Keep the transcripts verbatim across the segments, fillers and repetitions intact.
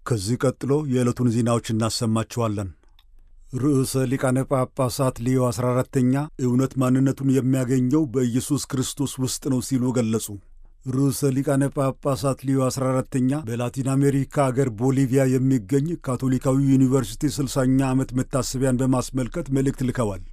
ከዚህ ቀጥሎ የዕለቱን ዜናዎች እናሰማችኋለን። ርዕሰ ሊቃነ ጳጳሳት ሌዮ አስራ አራተኛ እውነት ማንነቱን የሚያገኘው በኢየሱስ ክርስቶስ ውስጥ ነው ሲሉ ገለጹ። ርዕሰ ሊቃነ ጳጳሳት ሌዮ አስራ አራተኛ በላቲን አሜሪካ አገር ቦሊቪያ የሚገኝ ካቶሊካዊ ዩኒቨርሲቲ ስልሳኛ ዓመት መታሰቢያን በማስመልከት መልእክት ልከዋል።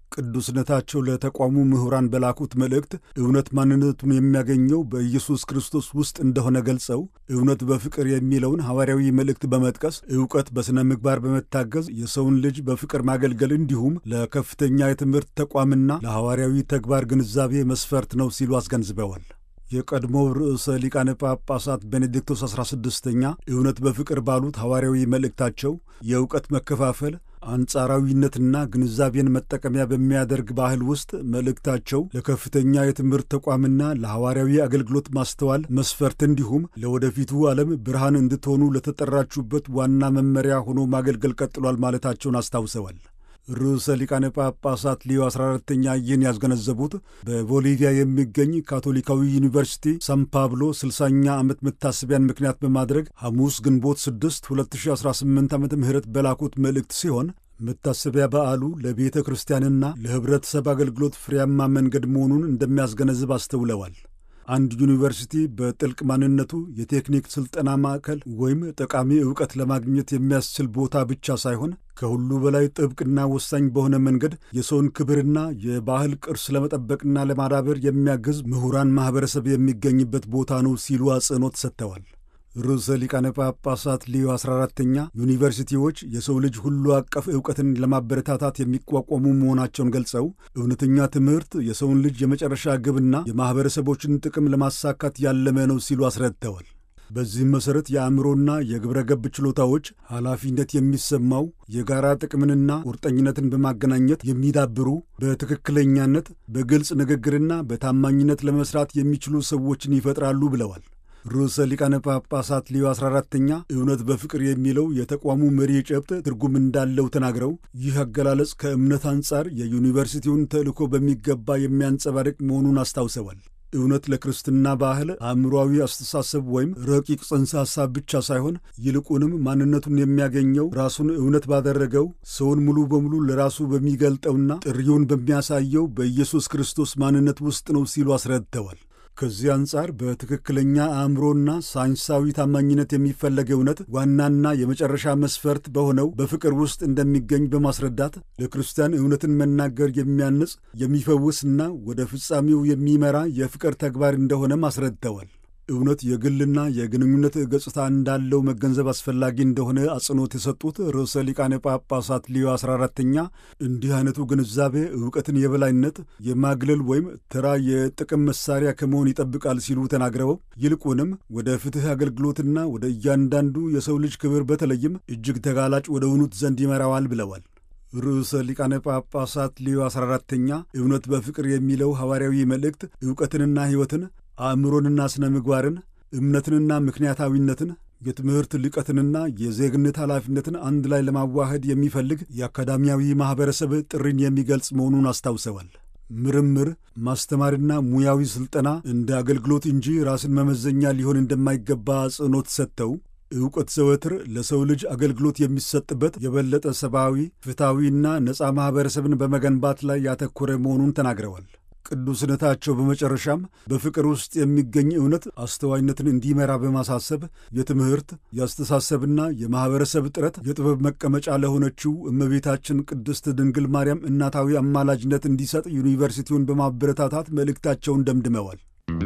ቅዱስነታቸው ለተቋሙ ምሁራን በላኩት መልእክት እውነት ማንነቱን የሚያገኘው በኢየሱስ ክርስቶስ ውስጥ እንደሆነ ገልጸው እውነት በፍቅር የሚለውን ሐዋርያዊ መልእክት በመጥቀስ ዕውቀት በሥነ ምግባር በመታገዝ የሰውን ልጅ በፍቅር ማገልገል እንዲሁም ለከፍተኛ የትምህርት ተቋምና ለሐዋርያዊ ተግባር ግንዛቤ መስፈርት ነው ሲሉ አስገንዝበዋል። የቀድሞው ርዕሰ ሊቃነ ጳጳሳት ቤኔዲክቶስ አስራ ስድስተኛ እውነት በፍቅር ባሉት ሐዋርያዊ መልእክታቸው የዕውቀት መከፋፈል አንጻራዊነትና ግንዛቤን መጠቀሚያ በሚያደርግ ባህል ውስጥ መልእክታቸው ለከፍተኛ የትምህርት ተቋምና ለሐዋርያዊ አገልግሎት ማስተዋል መስፈርት እንዲሁም ለወደፊቱ ዓለም ብርሃን እንድትሆኑ ለተጠራችሁበት ዋና መመሪያ ሆኖ ማገልገል ቀጥሏል ማለታቸውን አስታውሰዋል። ርዕሰ ሊቃነ ጳጳሳት ሌዮ አስራ አራተኛ ይህን ያስገነዘቡት በቦሊቪያ የሚገኝ ካቶሊካዊ ዩኒቨርሲቲ ሳን ፓብሎ ስልሳኛ ዓመት መታሰቢያን ምክንያት በማድረግ ሐሙስ ግንቦት ስድስት ሁለት ሺህ አስራ ስምንት ዓመተ ምህረት በላኩት መልእክት ሲሆን መታሰቢያ በዓሉ ለቤተ ክርስቲያንና ለኅብረተሰብ አገልግሎት ፍሬያማ መንገድ መሆኑን እንደሚያስገነዝብ አስተውለዋል። አንድ ዩኒቨርሲቲ በጥልቅ ማንነቱ የቴክኒክ ሥልጠና ማዕከል ወይም ጠቃሚ ዕውቀት ለማግኘት የሚያስችል ቦታ ብቻ ሳይሆን ከሁሉ በላይ ጥብቅና ወሳኝ በሆነ መንገድ የሰውን ክብርና የባህል ቅርስ ለመጠበቅና ለማዳበር የሚያግዝ ምሁራን ማኅበረሰብ የሚገኝበት ቦታ ነው ሲሉ አጽንኦት ሰጥተዋል። ርዕሰ ሊቃነ ጳጳሳት ሌዮ አስራ አራተኛ ዩኒቨርሲቲዎች የሰው ልጅ ሁሉ አቀፍ ዕውቀትን ለማበረታታት የሚቋቋሙ መሆናቸውን ገልጸው እውነተኛ ትምህርት የሰውን ልጅ የመጨረሻ ግብና የማኅበረሰቦችን ጥቅም ለማሳካት ያለመ ነው ሲሉ አስረድተዋል። በዚህም መሠረት የአእምሮና የግብረ ገብ ችሎታዎች ኃላፊነት የሚሰማው የጋራ ጥቅምንና ቁርጠኝነትን በማገናኘት የሚዳብሩ በትክክለኛነት በግልጽ ንግግርና በታማኝነት ለመሥራት የሚችሉ ሰዎችን ይፈጥራሉ ብለዋል። ርዕሰ ሊቃነ ጳጳሳት ሌዮ አስራ አራተኛ እውነት በፍቅር የሚለው የተቋሙ መሪ ጭብጥ ትርጉም እንዳለው ተናግረው ይህ አገላለጽ ከእምነት አንጻር የዩኒቨርሲቲውን ተልእኮ በሚገባ የሚያንጸባርቅ መሆኑን አስታውሰዋል። እውነት ለክርስትና ባህል አእምሮአዊ አስተሳሰብ ወይም ረቂቅ ጽንሰ ሐሳብ ብቻ ሳይሆን ይልቁንም ማንነቱን የሚያገኘው ራሱን እውነት ባደረገው ሰውን ሙሉ በሙሉ ለራሱ በሚገልጠውና ጥሪውን በሚያሳየው በኢየሱስ ክርስቶስ ማንነት ውስጥ ነው ሲሉ አስረድተዋል። ከዚህ አንጻር በትክክለኛ አእምሮና ሳይንሳዊ ታማኝነት የሚፈለግ እውነት ዋናና የመጨረሻ መስፈርት በሆነው በፍቅር ውስጥ እንደሚገኝ በማስረዳት ለክርስቲያን እውነትን መናገር የሚያንጽ የሚፈውስና ወደ ፍጻሜው የሚመራ የፍቅር ተግባር እንደሆነም አስረድተዋል። እውነት የግልና የግንኙነት ገጽታ እንዳለው መገንዘብ አስፈላጊ እንደሆነ አጽንኦት የሰጡት ርዕሰ ሊቃነ ጳጳሳት ሌዮ አስራ አራተኛ እንዲህ አይነቱ ግንዛቤ ዕውቀትን የበላይነት የማግለል ወይም ተራ የጥቅም መሳሪያ ከመሆን ይጠብቃል ሲሉ ተናግረው ይልቁንም ወደ ፍትሕ አገልግሎትና ወደ እያንዳንዱ የሰው ልጅ ክብር በተለይም እጅግ ተጋላጭ ወደ ሆኑት ዘንድ ይመራዋል ብለዋል። ርዕሰ ሊቃነ ጳጳሳት ሌዮ አስራ አራተኛ እውነት በፍቅር የሚለው ሐዋርያዊ መልእክት ዕውቀትንና ሕይወትን አእምሮንና ስነ ምግባርን እምነትንና ምክንያታዊነትን የትምህርት ልቀትንና የዜግነት ኃላፊነትን አንድ ላይ ለማዋሃድ የሚፈልግ የአካዳሚያዊ ማኅበረሰብ ጥሪን የሚገልጽ መሆኑን አስታውሰዋል። ምርምር፣ ማስተማርና ሙያዊ ሥልጠና እንደ አገልግሎት እንጂ ራስን መመዘኛ ሊሆን እንደማይገባ አጽንኦት ሰጥተው ዕውቀት ዘወትር ለሰው ልጅ አገልግሎት የሚሰጥበት የበለጠ ሰብአዊ ፍትሐዊና ነፃ ማኅበረሰብን በመገንባት ላይ ያተኮረ መሆኑን ተናግረዋል። ቅዱስነታቸው በመጨረሻም በፍቅር ውስጥ የሚገኝ እውነት አስተዋይነትን እንዲመራ በማሳሰብ የትምህርት የአስተሳሰብና የማኅበረሰብ ጥረት የጥበብ መቀመጫ ለሆነችው እመቤታችን ቅድስት ድንግል ማርያም እናታዊ አማላጅነት እንዲሰጥ ዩኒቨርሲቲውን በማበረታታት መልእክታቸውን ደምድመዋል።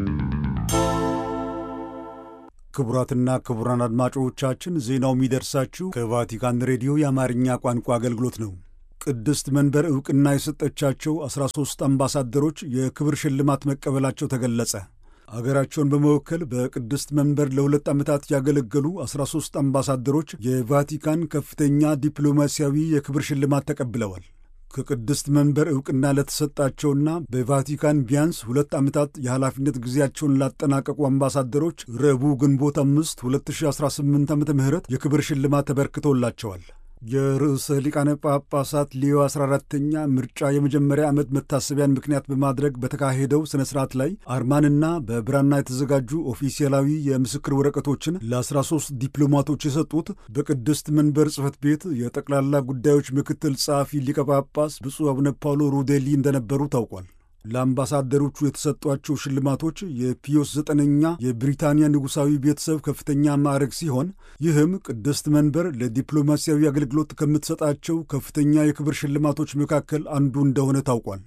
ክቡራትና ክቡራን አድማጮቻችን ዜናው የሚደርሳችሁ ከቫቲካን ሬዲዮ የአማርኛ ቋንቋ አገልግሎት ነው። ቅድስት መንበር ዕውቅና የሰጠቻቸው አስራ ሦስት አምባሳደሮች የክብር ሽልማት መቀበላቸው ተገለጸ። አገራቸውን በመወከል በቅድስት መንበር ለሁለት ዓመታት ያገለገሉ አስራ ሦስት አምባሳደሮች የቫቲካን ከፍተኛ ዲፕሎማሲያዊ የክብር ሽልማት ተቀብለዋል። ከቅድስት መንበር ዕውቅና ለተሰጣቸውና በቫቲካን ቢያንስ ሁለት ዓመታት የኃላፊነት ጊዜያቸውን ላጠናቀቁ አምባሳደሮች ረቡዕ ግንቦት አምስት ሁለት ሺህ አስራ ስምንት ዓመተ ምህረት የክብር ሽልማት ተበርክቶላቸዋል። የርዕሰ ሊቃነ ጳጳሳት ሊዮ አስራ አራተኛ ምርጫ የመጀመሪያ ዓመት መታሰቢያን ምክንያት በማድረግ በተካሄደው ሥነ ሥርዓት ላይ አርማንና በብራና የተዘጋጁ ኦፊሴላዊ የምስክር ወረቀቶችን ለአስራ ሦስት ዲፕሎማቶች የሰጡት በቅድስት መንበር ጽሕፈት ቤት የጠቅላላ ጉዳዮች ምክትል ጸሐፊ ሊቀ ጳጳስ ብፁዕ አቡነ ፓውሎ ሩዴሊ እንደነበሩ ታውቋል። ለአምባሳደሮቹ የተሰጧቸው ሽልማቶች የፒዮስ ዘጠነኛ የብሪታንያ ንጉሣዊ ቤተሰብ ከፍተኛ ማዕረግ ሲሆን ይህም ቅድስት መንበር ለዲፕሎማሲያዊ አገልግሎት ከምትሰጣቸው ከፍተኛ የክብር ሽልማቶች መካከል አንዱ እንደሆነ ታውቋል።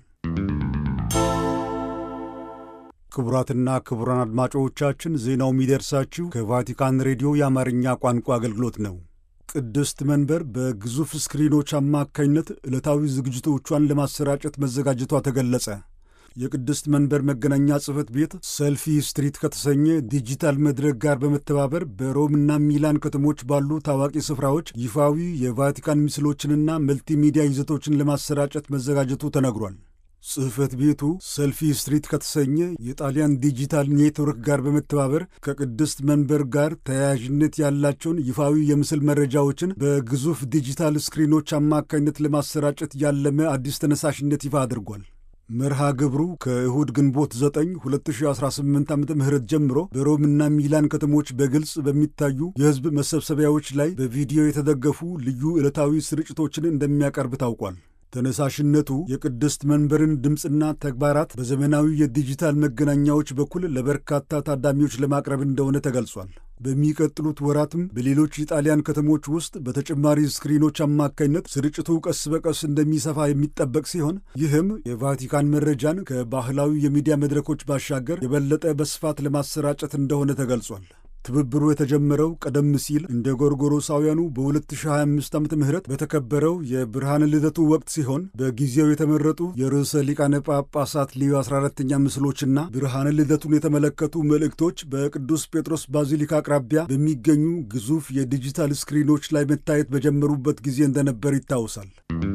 ክቡራትና ክቡራን አድማጮቻችን ዜናው የሚደርሳችሁ ከቫቲካን ሬዲዮ የአማርኛ ቋንቋ አገልግሎት ነው። ቅድስት መንበር በግዙፍ ስክሪኖች አማካኝነት ዕለታዊ ዝግጅቶቿን ለማሰራጨት መዘጋጀቷ ተገለጸ። የቅድስት መንበር መገናኛ ጽሕፈት ቤት ሰልፊ ስትሪት ከተሰኘ ዲጂታል መድረክ ጋር በመተባበር በሮምና ሚላን ከተሞች ባሉ ታዋቂ ስፍራዎች ይፋዊ የቫቲካን ምስሎችንና መልቲሚዲያ ይዘቶችን ለማሰራጨት መዘጋጀቱ ተነግሯል። ጽሕፈት ቤቱ ሰልፊ ስትሪት ከተሰኘ የጣሊያን ዲጂታል ኔትወርክ ጋር በመተባበር ከቅድስት መንበር ጋር ተያያዥነት ያላቸውን ይፋዊ የምስል መረጃዎችን በግዙፍ ዲጂታል ስክሪኖች አማካኝነት ለማሰራጨት ያለመ አዲስ ተነሳሽነት ይፋ አድርጓል። መርሃ ግብሩ ከእሁድ ግንቦት ዘጠኝ ሁለት ሺህ አስራ ስምንት ዓመተ ምህረት ጀምሮ በሮምና ሚላን ከተሞች በግልጽ በሚታዩ የሕዝብ መሰብሰቢያዎች ላይ በቪዲዮ የተደገፉ ልዩ ዕለታዊ ስርጭቶችን እንደሚያቀርብ ታውቋል። ተነሳሽነቱ የቅድስት መንበርን ድምፅና ተግባራት በዘመናዊ የዲጂታል መገናኛዎች በኩል ለበርካታ ታዳሚዎች ለማቅረብ እንደሆነ ተገልጿል። በሚቀጥሉት ወራትም በሌሎች የጣሊያን ከተሞች ውስጥ በተጨማሪ ስክሪኖች አማካኝነት ስርጭቱ ቀስ በቀስ እንደሚሰፋ የሚጠበቅ ሲሆን ይህም የቫቲካን መረጃን ከባህላዊ የሚዲያ መድረኮች ባሻገር የበለጠ በስፋት ለማሰራጨት እንደሆነ ተገልጿል። ትብብሩ የተጀመረው ቀደም ሲል እንደ ጎርጎሮሳውያኑ በ2025 ዓመተ ምህረት በተከበረው የብርሃነ ልደቱ ወቅት ሲሆን በጊዜው የተመረጡ የርዕሰ ሊቃነ ጳጳሳት ሊዮ አስራ አራተኛ ምስሎችና ብርሃነ ልደቱን የተመለከቱ መልእክቶች በቅዱስ ጴጥሮስ ባዚሊካ አቅራቢያ በሚገኙ ግዙፍ የዲጂታል ስክሪኖች ላይ መታየት በጀመሩበት ጊዜ እንደነበር ይታወሳል።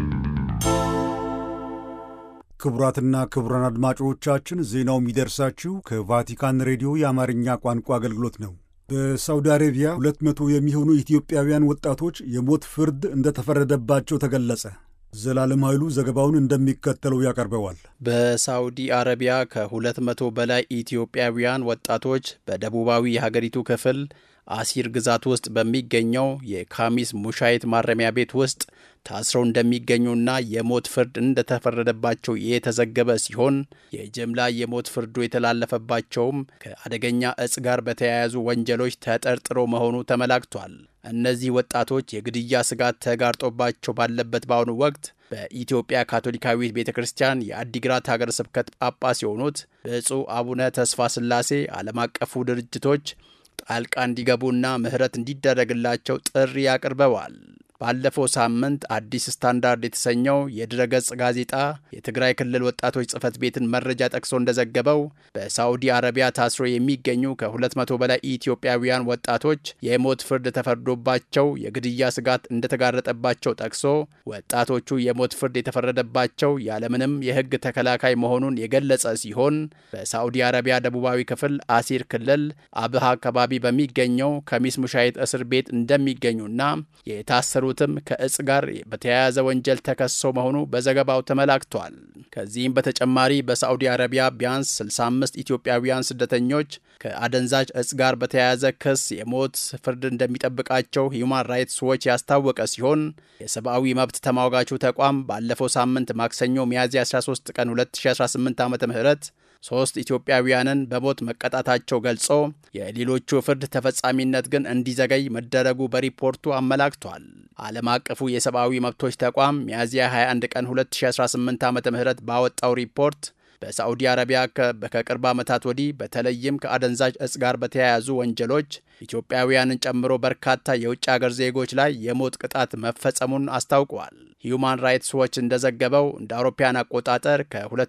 ክቡራትና ክቡራን አድማጮቻችን ዜናው የሚደርሳችሁ ከቫቲካን ሬዲዮ የአማርኛ ቋንቋ አገልግሎት ነው። በሳውዲ አረቢያ ሁለት መቶ የሚሆኑ ኢትዮጵያውያን ወጣቶች የሞት ፍርድ እንደተፈረደባቸው ተገለጸ። ዘላለም ኃይሉ ዘገባውን እንደሚከተለው ያቀርበዋል። በሳውዲ አረቢያ ከሁለት መቶ በላይ ኢትዮጵያውያን ወጣቶች በደቡባዊ የሀገሪቱ ክፍል አሲር ግዛት ውስጥ በሚገኘው የካሚስ ሙሻይት ማረሚያ ቤት ውስጥ ታስረው እንደሚገኙና የሞት ፍርድ እንደተፈረደባቸው የተዘገበ ሲሆን የጅምላ የሞት ፍርዱ የተላለፈባቸውም ከአደገኛ እጽ ጋር በተያያዙ ወንጀሎች ተጠርጥሮ መሆኑ ተመላክቷል። እነዚህ ወጣቶች የግድያ ስጋት ተጋርጦባቸው ባለበት በአሁኑ ወቅት በኢትዮጵያ ካቶሊካዊት ቤተ ክርስቲያን የአዲግራት ሀገረ ስብከት ጳጳስ የሆኑት ብፁዕ አቡነ ተስፋ ስላሴ ዓለም አቀፉ ድርጅቶች ጣልቃ እንዲገቡና ምህረት እንዲደረግላቸው ጥሪ አቅርበዋል። ባለፈው ሳምንት አዲስ ስታንዳርድ የተሰኘው የድረገጽ ጋዜጣ የትግራይ ክልል ወጣቶች ጽሕፈት ቤትን መረጃ ጠቅሶ እንደዘገበው በሳዑዲ አረቢያ ታስሮ የሚገኙ ከሁለት መቶ በላይ ኢትዮጵያውያን ወጣቶች የሞት ፍርድ ተፈርዶባቸው የግድያ ስጋት እንደተጋረጠባቸው ጠቅሶ ወጣቶቹ የሞት ፍርድ የተፈረደባቸው ያለምንም የሕግ ተከላካይ መሆኑን የገለጸ ሲሆን በሳዑዲ አረቢያ ደቡባዊ ክፍል አሲር ክልል አብሃ አካባቢ በሚገኘው ከሚስ ሙሻይት እስር ቤት እንደሚገኙና የታሰሩ ሩትም ከእጽ ጋር በተያያዘ ወንጀል ተከሰው መሆኑ በዘገባው ተመላክቷል። ከዚህም በተጨማሪ በሳዑዲ አረቢያ ቢያንስ ስልሳ አምስት ኢትዮጵያውያን ስደተኞች ከአደንዛዥ እጽ ጋር በተያያዘ ክስ የሞት ፍርድ እንደሚጠብቃቸው ሂዩማን ራይትስ ዎች ያስታወቀ ሲሆን የሰብአዊ መብት ተሟጋቹ ተቋም ባለፈው ሳምንት ማክሰኞ ሚያዝያ አስራ ሶስት ቀን ሁለት ሺህ አስራ ስምንት ዓመተ ምህረት ሶስት ኢትዮጵያውያንን በሞት መቀጣታቸው ገልጾ የሌሎቹ ፍርድ ተፈጻሚነት ግን እንዲዘገይ መደረጉ በሪፖርቱ አመላክቷል። ዓለም አቀፉ የሰብአዊ መብቶች ተቋም ሚያዝያ ሃያ አንድ ቀን ሁለት ሺህ አስራ ስምንት ዓመተ ምህረት ባወጣው ሪፖርት በሳዑዲ አረቢያ ከቅርብ ዓመታት ወዲህ በተለይም ከአደንዛዥ እጽ ጋር በተያያዙ ወንጀሎች ኢትዮጵያውያንን ጨምሮ በርካታ የውጭ ሀገር ዜጎች ላይ የሞት ቅጣት መፈጸሙን አስታውቋል። ሂዩማን ራይትስ ዎች እንደዘገበው እንደ አውሮፓውያን አቆጣጠር